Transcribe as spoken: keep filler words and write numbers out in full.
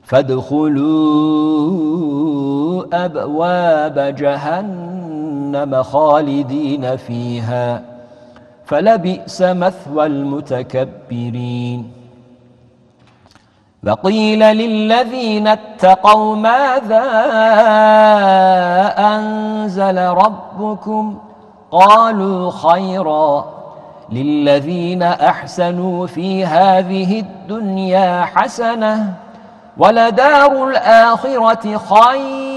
فادخلوا أبواب جهنم خالدين فيها فلبئس مثوى المتكبرين. وقيل للذين اتقوا ماذا أنزل ربكم قالوا خيرا للذين أحسنوا في هذه الدنيا حسنة ولدار الآخرة خير